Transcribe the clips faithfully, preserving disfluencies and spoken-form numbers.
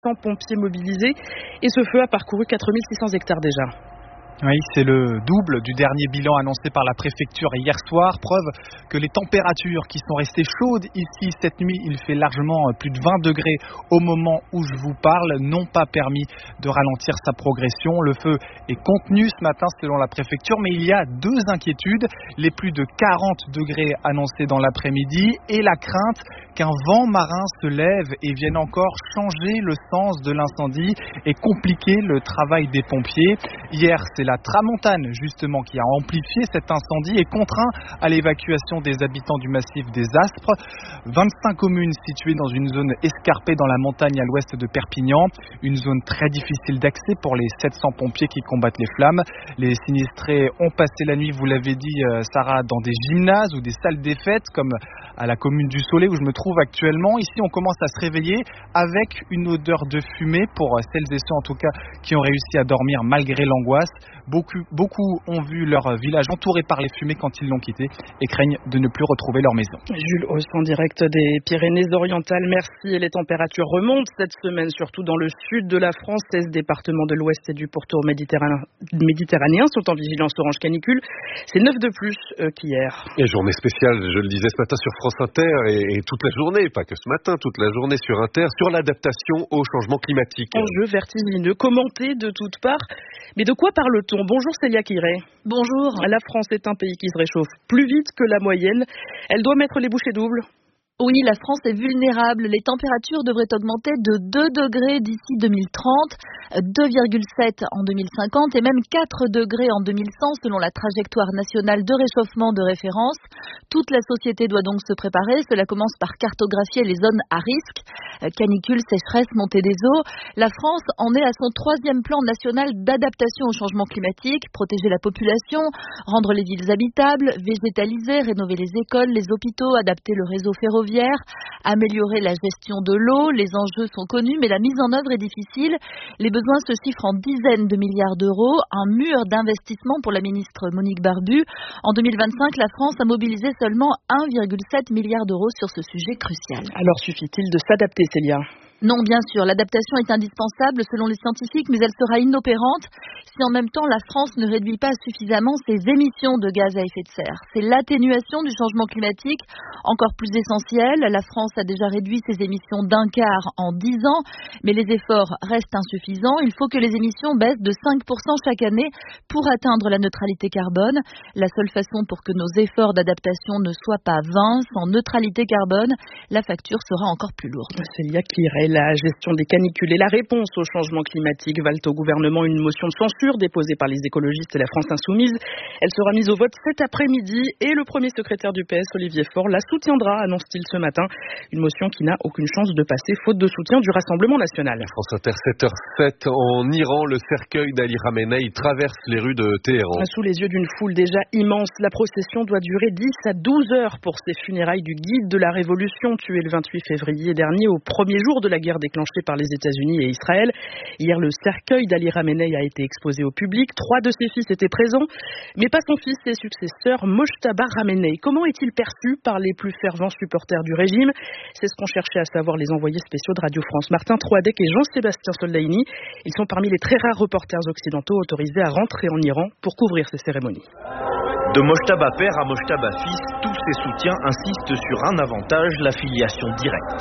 cents pompiers mobilisés et ce feu a parcouru quatre mille six cents hectares déjà. Oui, c'est le double du dernier bilan annoncé par la préfecture hier soir. Preuve que les températures qui sont restées chaudes ici cette nuit, il fait largement plus de vingt degrés au moment où je vous parle, n'ont pas permis de ralentir sa progression. Le feu est contenu ce matin selon la préfecture, mais il y a deux inquiétudes. Les plus de quarante degrés annoncés dans l'après-midi et la crainte qu'un vent marin se lève et vienne encore changer le sens de l'incendie et compliquer le travail des pompiers. Hier, c'est la tramontane justement qui a amplifié cet incendie et contraint à l'évacuation des habitants du massif des Aspres. vingt-cinq communes situées dans une zone escarpée dans la montagne à l'ouest de Perpignan. Une zone très difficile d'accès pour les sept cents pompiers qui combattent les flammes. Les sinistrés ont passé la nuit, vous l'avez dit Sarah, dans des gymnases ou des salles des fêtes comme à la commune du Soleil où je me trouve actuellement. Ici, on commence à se réveiller avec une odeur de fumée pour celles et ceux en tout cas qui ont réussi à dormir malgré l'angoisse. Beaucoup, beaucoup ont vu leur village entouré par les fumées quand ils l'ont quitté et craignent de ne plus retrouver leur maison. Jules Hauss en direct des Pyrénées-Orientales, merci. Et les températures remontent cette semaine, surtout dans le sud de la France. seize départements de l'ouest et du pourtour méditerranéen, méditerranéen sont en vigilance orange canicule. C'est neuf de plus euh, qu'hier. Et journée spéciale, je le disais ce matin sur France Inter et, et toute la journée, pas que ce matin, toute la journée sur Inter, sur l'adaptation au changement climatique. Enjeu vertigineux, commenté de toutes parts. Mais de quoi parle-t-on ? Bonjour Célia Kiré. Bonjour. La France est un pays qui se réchauffe plus vite que la moyenne. Elle doit mettre les bouchées doubles. Oui, la France est vulnérable. Les températures devraient augmenter de deux degrés d'ici deux mille trente, deux virgule sept en deux mille cinquante et même quatre degrés en deux mille cent selon la trajectoire nationale de réchauffement de référence. Toute la société doit donc se préparer. Cela commence par cartographier les zones à risque. Canicule, sécheresse, montée des eaux. La France en est à son troisième plan national d'adaptation au changement climatique. Protéger la population, rendre les villes habitables, végétaliser, rénover les écoles, les hôpitaux, adapter le réseau ferroviaire, améliorer la gestion de l'eau. Les enjeux sont connus, mais la mise en œuvre est difficile. Les besoins se chiffrent en dizaines de milliards d'euros. Un mur d'investissement pour la ministre Monique Barbu. En deux mille vingt-cinq, la France a mobilisé seulement un virgule sept milliard d'euros sur ce sujet crucial. Alors suffit-il de s'adapter, Célia ? Non, bien sûr, l'adaptation est indispensable selon les scientifiques, mais elle sera inopérante si en même temps la France ne réduit pas suffisamment ses émissions de gaz à effet de serre. C'est l'atténuation du changement climatique encore plus essentielle. La France a déjà réduit ses émissions d'un quart en dix ans, mais les efforts restent insuffisants. Il faut que les émissions baissent de cinq pour cent chaque année pour atteindre la neutralité carbone. La seule façon pour que nos efforts d'adaptation ne soient pas vains, sans neutralité carbone, la facture sera encore plus lourde. Célia Kiré. La gestion des canicules et la réponse au changement climatique valent au gouvernement une motion de censure déposée par les écologistes et la France Insoumise. Elle sera mise au vote cet après-midi et le premier secrétaire du P S, Olivier Faure, la soutiendra, annonce-t-il ce matin. Une motion qui n'a aucune chance de passer faute de soutien du Rassemblement national. France Inter, sept heures sept, en Iran, le cercueil d'Ali Khamenei traverse les rues de Téhéran. Sous les yeux d'une foule déjà immense, la procession doit durer dix à douze heures pour ces funérailles du guide de la Révolution, tué le vingt-huit février dernier au premier jour de la guerre déclenchée par les États-Unis et Israël. Hier, le cercueil d'Ali Khamenei a été exposé au public. Trois de ses fils étaient présents, mais pas son fils et successeur, Mojtaba Khamenei. Comment est-il perçu par les plus fervents supporters du régime ? C'est ce qu'ont cherché à savoir les envoyés spéciaux de Radio France, Martin Troadec et Jean-Sébastien Soldaini. Ils sont parmi les très rares reporters occidentaux autorisés à rentrer en Iran pour couvrir ces cérémonies. De Mojtaba père à Mojtaba fils, tous ses soutiens insistent sur un avantage, la filiation directe.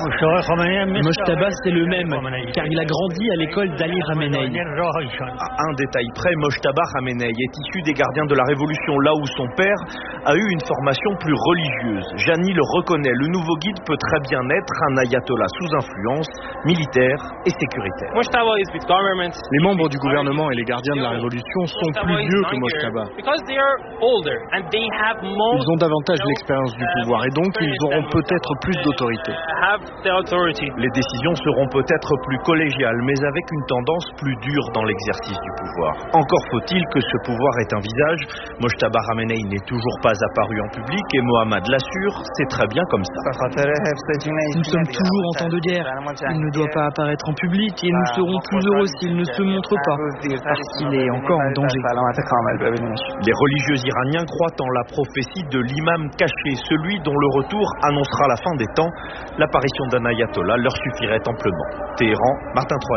Mojtaba, c'est le même, car il a grandi à l'école d'Ali Khamenei. À un détail près, Mojtaba Khamenei est issu des gardiens de la Révolution, là où son père a eu une formation plus religieuse. Jani le reconnaît, le nouveau guide peut très bien être un ayatollah sous influence militaire et sécuritaire. Les membres du gouvernement et les gardiens de la Révolution sont plus vieux que Mojtaba. Ils ont davantage l'expérience du pouvoir et donc ils auront peut-être plus d'autorité. Les décisions seront peut-être plus collégiales, mais avec une tendance plus dure dans l'exercice du pouvoir. Encore faut-il que ce pouvoir ait un visage. Mojtaba Khamenei n'est toujours pas apparu en public et Mohammad l'assure, c'est très bien comme ça. Nous sommes toujours en temps de guerre. Il ne doit pas apparaître en public et nous serons plus heureux s'il ne se montre pas, parce qu'il est encore en danger. Les religieux iraniens croient en la prophétie de l'imam caché, celui dont le retour annoncera la fin des temps. L'apparition d'un ayatollah leur suffirait amplement. Téhéran, Martin Troadec.